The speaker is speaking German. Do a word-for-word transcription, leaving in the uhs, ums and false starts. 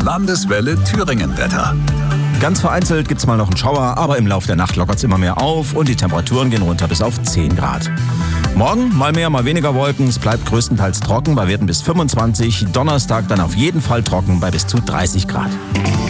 Landeswelle Thüringen-Wetter. Ganz vereinzelt gibt's mal noch einen Schauer, aber im Laufe der Nacht lockert's immer mehr auf und die Temperaturen gehen runter bis auf zehn Grad. Morgen mal mehr, mal weniger Wolken. Es bleibt größtenteils trocken bei Werten bis fünfundzwanzig. Donnerstag dann auf jeden Fall trocken bei bis zu dreißig Grad.